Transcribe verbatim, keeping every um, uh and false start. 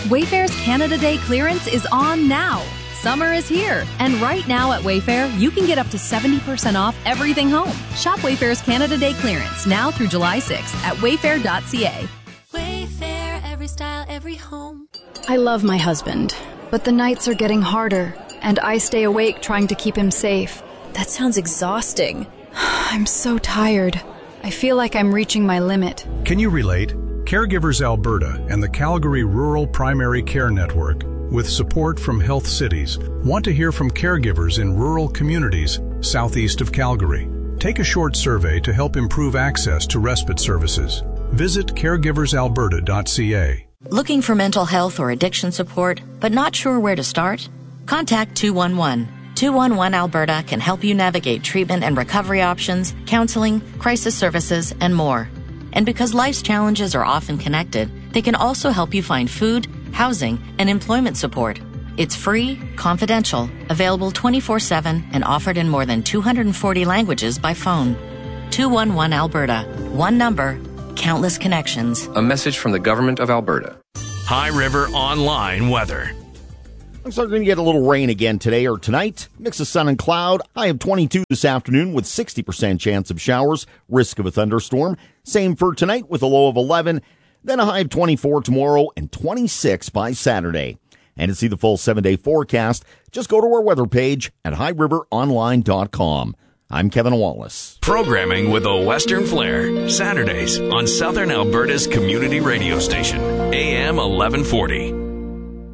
Wayfair's Canada Day clearance is on now. Summer is here, and right now at Wayfair, you can get up to seventy percent off everything home. Shop Wayfair's Canada Day clearance now through July sixth at wayfair dot c a. Wayfair, every style, every home. I love my husband, but the nights are getting harder, and I stay awake trying to keep him safe. That sounds exhausting. I'm so tired. I feel like I'm reaching my limit. Can you relate? Caregivers Alberta and the Calgary Rural Primary Care Network, with support from Health Cities, want to hear from caregivers in rural communities southeast of Calgary. Take a short survey to help improve access to respite services. Visit caregivers alberta dot c a. Looking for mental health or addiction support, but not sure where to start? Contact two one one. two one one Alberta can help you navigate treatment and recovery options, counseling, crisis services, and more. And because life's challenges are often connected, they can also help you find food, housing, and employment support. It's free, confidential, available twenty-four seven, and offered in more than two hundred forty languages by phone. two one one Alberta. One number, countless connections. A message from the Government of Alberta. High River Online weather. Looks like we're going to get a little rain again today or tonight. Mix of sun and cloud. High of twenty-two this afternoon with sixty percent chance of showers. Risk of a thunderstorm. Same for tonight with a low of eleven. Then a high of twenty-four tomorrow and twenty-six by Saturday. And to see the full seven-day forecast, just go to our weather page at high river online dot com. I'm Kevin Wallace. Programming with a Western flair. Saturdays on Southern Alberta's community radio station, A M eleven forty.